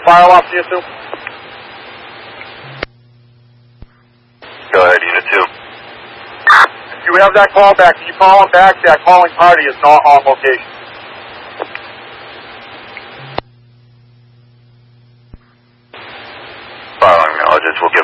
fire off Unit 2? Go ahead, Unit 2. If you have that call back, can you call him back? That calling party is not on location. Following acknowledgments, we'll give